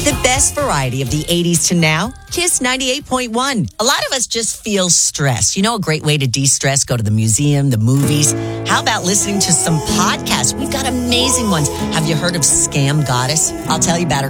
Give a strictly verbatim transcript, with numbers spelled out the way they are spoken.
The best variety of the eighties to now, Kiss ninety-eight point one. A lot of us just feel stressed. You know, a great way to de-stress, go to the museum, the movies. How about listening to some podcasts? We've got amazing ones. Have you heard of Scam Goddess? I'll tell you about her